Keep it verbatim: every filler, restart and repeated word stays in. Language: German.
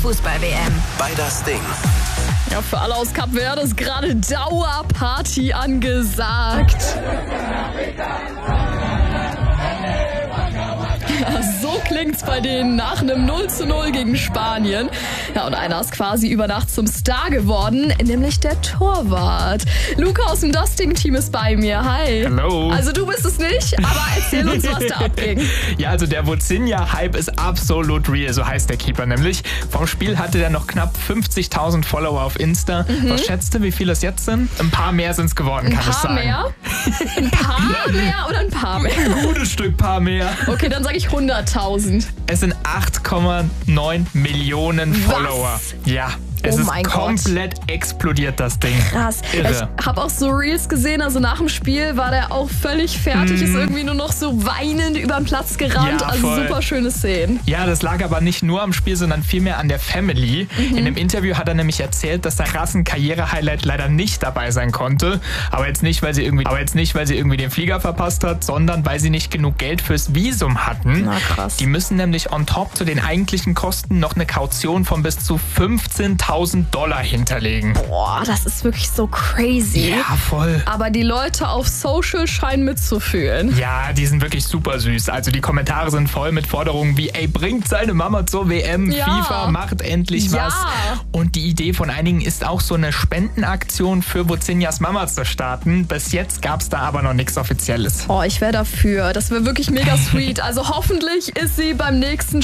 Fußball-W M. Bei das Ding. Ja, für alle aus Kap Verde ist gerade Dauerparty angesagt. Ja, so klingt's bei denen nach einem null zu null gegen Spanien. Ja, und einer ist quasi über Nacht zum Star geworden, nämlich der Torwart. Luca aus dem Dusting-Team ist bei mir. Hi. Hallo. Also du bist es nicht, aber erzähl uns, was da abging. Ja, also der Vozinha-Hype ist absolut real, so heißt der Keeper nämlich. Vom Spiel hatte der noch knapp fünfzigtausend Follower auf Insta. Mhm. Was schätzt du, wie viele es jetzt sind? Ein paar mehr sind es geworden, kann ich sagen. Ein paar mehr? Ein paar mehr oder ein paar mehr? Ein gutes Stück paar mehr. Okay, dann sage ich hunderttausend. Es sind acht Komma neun Millionen Follower. Was? Ja. Es Oh ist mein komplett Gott. explodiert, das Ding. Krass. Irre. Ich habe auch so Reels gesehen, also nach dem Spiel war der auch völlig fertig, Mm. ist irgendwie nur noch so weinend über den Platz gerannt. Ja, also voll. super schöne Szenen. Ja, das lag aber nicht nur am Spiel, sondern vielmehr an der Family. Mhm. In einem Interview hat er nämlich erzählt, dass sein krassen Karriere-Highlight leider nicht dabei sein konnte. Aber jetzt nicht, weil sie irgendwie, aber jetzt nicht, weil sie irgendwie den Flieger verpasst hat, sondern weil sie nicht genug Geld fürs Visum hatten. Na krass. Die müssen nämlich on top zu den eigentlichen Kosten noch eine Kaution von bis zu fünfzehntausend Dollar hinterlegen. Boah, das ist wirklich so crazy. Ja, voll. Aber die Leute auf Social scheinen mitzufühlen. Ja, die sind wirklich super süß. Also die Kommentare sind voll mit Forderungen wie, ey, bringt seine Mama zur W M, Ja. FIFA macht endlich Ja. was. Und die Idee von einigen ist auch so eine Spendenaktion für Vozinhas Mama zu starten. Bis jetzt gab es da aber noch nichts Offizielles. Oh, ich wäre dafür. Das wäre wirklich mega sweet. Also hoffentlich ist sie beim nächsten